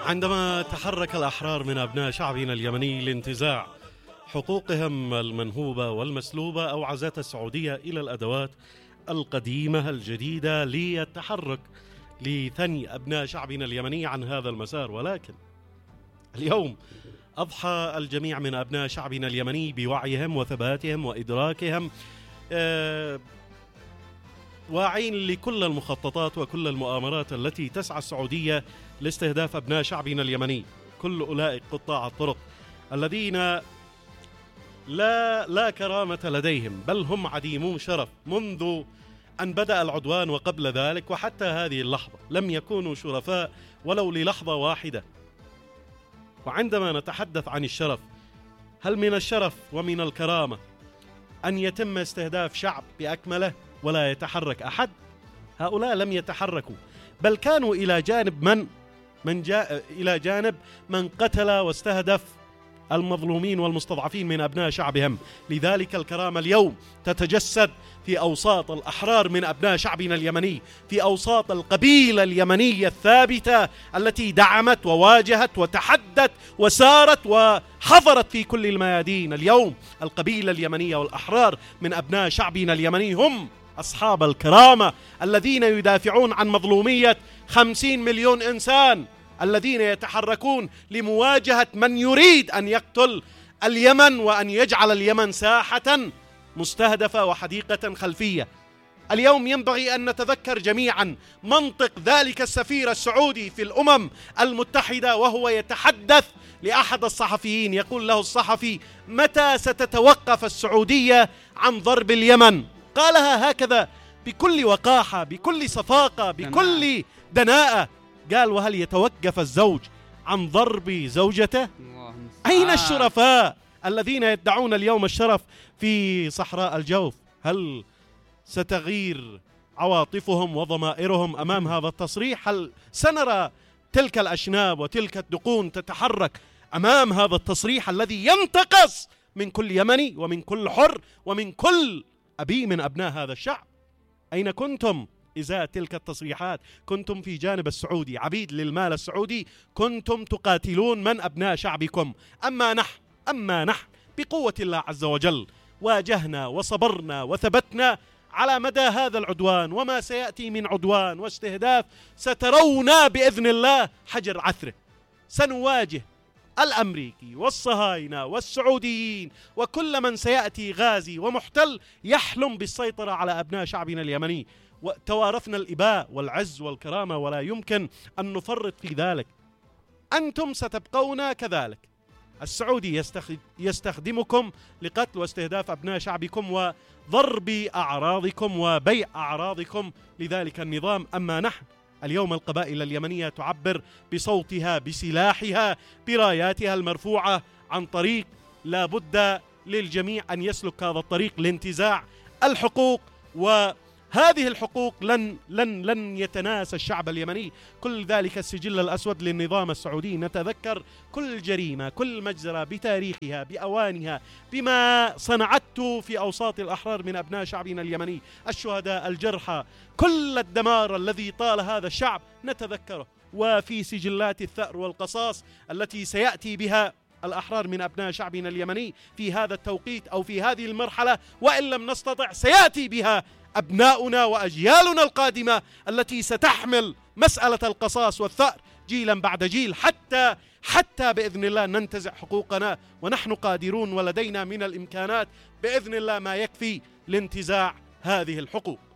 عندما تحرك الأحرار من أبناء شعبنا اليمني لانتزاع حقوقهم المنهوبة والمسلوبة، أوعزت السعودية إلى الأدوات القديمة الجديدة للتحرك لثني أبناء شعبنا اليمني عن هذا المسار. ولكن اليوم أضحى الجميع من أبناء شعبنا اليمني بوعيهم وثباتهم وإدراكهم، واعين لكل المخططات وكل المؤامرات التي تسعى السعودية لاستهداف أبناء شعبنا اليمني. كل أولئك قطاع الطرق الذين لا كرامة لديهم، بل هم عديمو شرف منذ أن بدأ العدوان وقبل ذلك، وحتى هذه اللحظة لم يكونوا شرفاء ولو للحظة واحدة. وعندما نتحدث عن الشرف، هل من الشرف ومن الكرامة أن يتم استهداف شعب بأكمله ولا يتحرك أحد؟ هؤلاء لم يتحركوا، بل كانوا إلى جانب من قتل واستهدف المظلومين والمستضعفين من أبناء شعبهم. لذلك الكرامة اليوم تتجسد في أوساط الأحرار من أبناء شعبنا اليمني، في أوساط القبيلة اليمنية الثابتة التي دعمت وواجهت وتحدت وسارت وحضرت في كل الميادين. اليوم القبيلة اليمنية والأحرار من أبناء شعبنا اليمني هم أصحاب الكرامة الذين يدافعون عن مظلومية 50 مليون إنسان، الذين يتحركون لمواجهة من يريد أن يقتل اليمن وأن يجعل اليمن ساحة مستهدفة وحديقة خلفية. اليوم ينبغي أن نتذكر جميعا منطق ذلك السفير السعودي في الأمم المتحدة وهو يتحدث لأحد الصحفيين، يقول له الصحفي: متى ستتوقف السعودية عن ضرب اليمن؟ قالها هكذا بكل وقاحة، بكل صفاقة، بكل دناءة. قال: وهل يتوقف الزوج عن ضرب زوجته؟ أين الشرفاء الذين يدعون اليوم الشرف في صحراء الجوف؟ هل ستغير عواطفهم وضمائرهم أمام هذا التصريح؟ هل سنرى تلك الأشناب وتلك الدقون تتحرك أمام هذا التصريح الذي ينتقص من كل يمني ومن كل حر ومن كل أبي من أبناء هذا الشعب؟ أين كنتم إزاء تلك التصريحات؟ كنتم في جانب السعودي، عبيد للمال السعودي، كنتم تقاتلون من أبناء شعبكم. أما نحن بقوة الله عز وجل واجهنا وصبرنا وثبتنا على مدى هذا العدوان وما سيأتي من عدوان واستهداف. سترون بإذن الله حجر عثره. سنواجه الأمريكي والصهاينة والسعوديين وكل من سيأتي غازي ومحتل يحلم بالسيطرة على أبناء شعبنا اليمني. وتوارثنا الإباء والعز والكرامة ولا يمكن أن نفرط في ذلك. أنتم ستبقون كذلك. السعودي يستخدمكم لقتل واستهداف أبناء شعبكم وضرب أعراضكم وبيع أعراضكم لذلك النظام. أما نحن اليوم القبائل اليمنية تعبر بصوتها، بسلاحها، براياتها المرفوعة عن طريق لا بد للجميع أن يسلك هذا الطريق لانتزاع الحقوق. وهذه الحقوق لن يتناسى الشعب اليمني كل ذلك السجل الأسود للنظام السعودي. نتذكر كل جريمة، كل مجزرة بتاريخها، بأوانها، بما صنعته في أوساط الأحرار من أبناء شعبنا اليمني، الشهداء، الجرحى، كل الدمار الذي طال هذا الشعب نتذكره. وفي سجلات الثأر والقصاص التي سيأتي بها الأحرار من أبناء شعبنا اليمني في هذا التوقيت أو في هذه المرحلة، وإن لم نستطع سيأتي بها أبناؤنا وأجيالنا القادمة التي ستحمل مسألة القصاص والثأر جيلا بعد جيل، حتى بإذن الله ننتزع حقوقنا. ونحن قادرون ولدينا من الإمكانات بإذن الله ما يكفي لانتزاع هذه الحقوق.